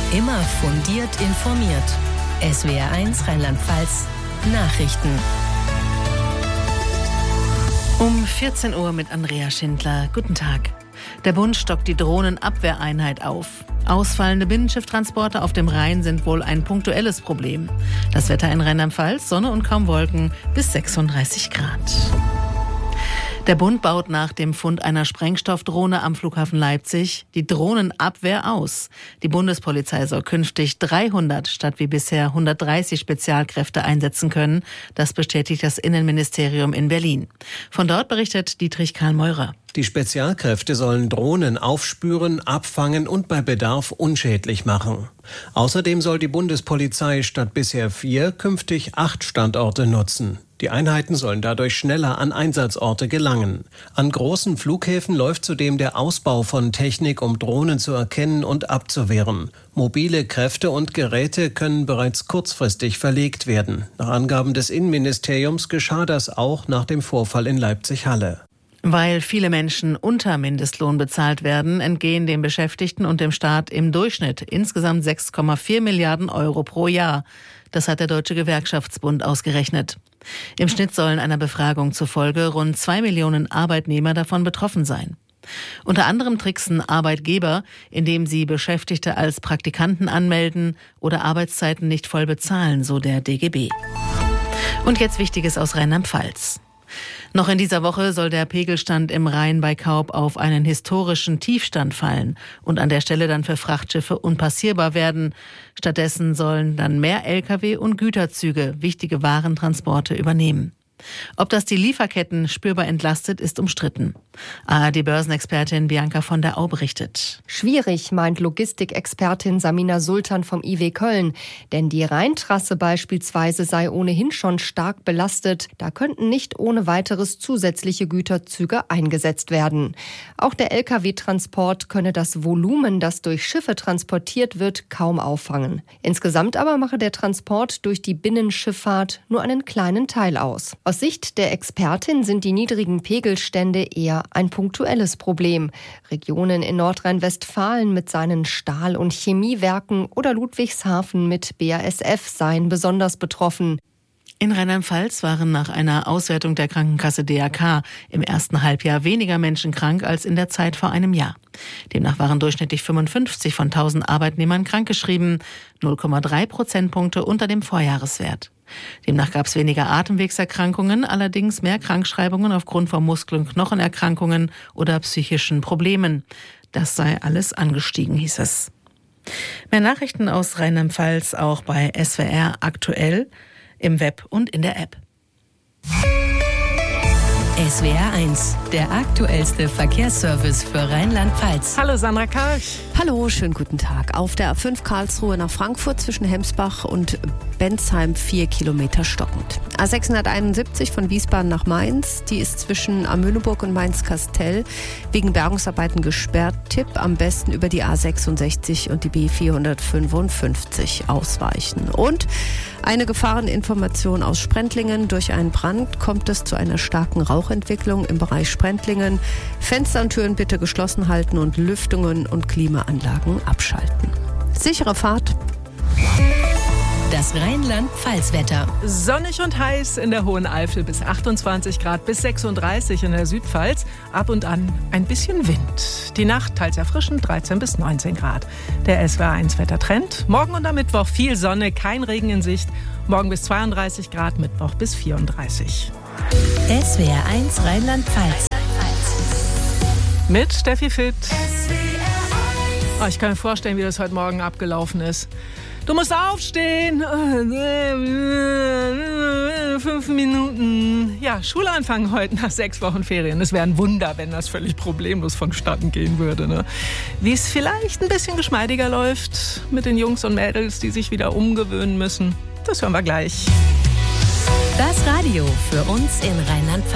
Immer fundiert informiert. SWR1 Rheinland-Pfalz Nachrichten. Um 14 Uhr mit Andrea Schindler. Guten Tag. Der Bund stockt die Drohnenabwehreinheit auf. Ausfallende Binnenschifftransporte auf dem Rhein sind wohl ein punktuelles Problem. Das Wetter in Rheinland-Pfalz, Sonne und kaum Wolken bis 36 Grad. Der Bund baut nach dem Fund einer Sprengstoffdrohne am Flughafen Leipzig die Drohnenabwehr aus. Die Bundespolizei soll künftig 300 statt wie bisher 130 Spezialkräfte einsetzen können. Das bestätigt das Innenministerium in Berlin. Von dort berichtet Dietrich Karl-Meurer. Die Spezialkräfte sollen Drohnen aufspüren, abfangen und bei Bedarf unschädlich machen. Außerdem soll die Bundespolizei statt bisher 4 künftig 8 Standorte nutzen. Die Einheiten sollen dadurch schneller an Einsatzorte gelangen. An großen Flughäfen läuft zudem der Ausbau von Technik, um Drohnen zu erkennen und abzuwehren. Mobile Kräfte und Geräte können bereits kurzfristig verlegt werden. Nach Angaben des Innenministeriums geschah das auch nach dem Vorfall in Leipzig-Halle. Weil viele Menschen unter Mindestlohn bezahlt werden, entgehen den Beschäftigten und dem Staat im Durchschnitt insgesamt 6,4 Milliarden Euro pro Jahr. Das hat der Deutsche Gewerkschaftsbund ausgerechnet. Im Schnitt sollen einer Befragung zufolge rund 2 Millionen Arbeitnehmer davon betroffen sein. Unter anderem tricksen Arbeitgeber, indem sie Beschäftigte als Praktikanten anmelden oder Arbeitszeiten nicht voll bezahlen, so der DGB. Und jetzt Wichtiges aus Rheinland-Pfalz. Noch in dieser Woche soll der Pegelstand im Rhein bei Kaub auf einen historischen Tiefstand fallen und an der Stelle dann für Frachtschiffe unpassierbar werden. Stattdessen sollen dann mehr Lkw und Güterzüge wichtige Warentransporte übernehmen. Ob das die Lieferketten spürbar entlastet, ist umstritten. ARD-Börsenexpertin Bianca von der Au berichtet. Schwierig, meint Logistikexpertin Samina Sultan vom IW Köln. Denn die Rheintrasse beispielsweise sei ohnehin schon stark belastet. Da könnten nicht ohne weiteres zusätzliche Güterzüge eingesetzt werden. Auch der Lkw-Transport könne das Volumen, das durch Schiffe transportiert wird, kaum auffangen. Insgesamt aber mache der Transport durch die Binnenschifffahrt nur einen kleinen Teil aus. Aus Sicht der Expertin sind die niedrigen Pegelstände eher ein punktuelles Problem. Regionen in Nordrhein-Westfalen mit seinen Stahl- und Chemiewerken oder Ludwigshafen mit BASF seien besonders betroffen. In Rheinland-Pfalz waren nach einer Auswertung der Krankenkasse DRK im ersten Halbjahr weniger Menschen krank als in der Zeit vor einem Jahr. Demnach waren durchschnittlich 55 von 1000 Arbeitnehmern krankgeschrieben, 0,3 Prozentpunkte unter dem Vorjahreswert. Demnach gab es weniger Atemwegserkrankungen, allerdings mehr Krankschreibungen aufgrund von Muskel- und Knochenerkrankungen oder psychischen Problemen. Das sei alles angestiegen, hieß es. Mehr Nachrichten aus Rheinland-Pfalz auch bei SWR aktuell, im Web und in der App. SWR1, der aktuellste Verkehrsservice für Rheinland-Pfalz. Hallo Sandra Karch. Hallo, schönen guten Tag. Auf der A5 Karlsruhe nach Frankfurt zwischen Hemsbach und Bensheim 4 Kilometer stockend. A671 von Wiesbaden nach Mainz, die ist zwischen Amöneburg und Mainz-Kastel wegen Bergungsarbeiten gesperrt. Tipp, am besten über die A66 und die B455 ausweichen. Und eine Gefahreninformation aus Sprentlingen. Durch einen Brand kommt es zu einer starken Rauchentwicklung im Bereich Sprentlingen. Fenster und Türen bitte geschlossen halten und Lüftungen und Klimaanlagen abschalten. Sichere Fahrt. Das Rheinland-Pfalz-Wetter. Sonnig und heiß in der Hohen Eifel bis 28 Grad, bis 36 in der Südpfalz. Ab und an ein bisschen Wind. Die Nacht teils erfrischend, 13 bis 19 Grad. Der SWR1-Wettertrend. Morgen und am Mittwoch viel Sonne, kein Regen in Sicht. Morgen bis 32 Grad, Mittwoch bis 34. SWR1 Rheinland-Pfalz. Mit Steffi Fitt. Oh, ich kann mir vorstellen, wie das heute Morgen abgelaufen ist. Du musst aufstehen. 5 Minuten. Ja, Schulanfang heute nach 6 Wochen Ferien. Es wäre ein Wunder, wenn das völlig problemlos vonstatten gehen würde. Ne? Wie es vielleicht ein bisschen geschmeidiger läuft mit den Jungs und Mädels, die sich wieder umgewöhnen müssen, das hören wir gleich. Das Radio für uns in Rheinland-Pfalz.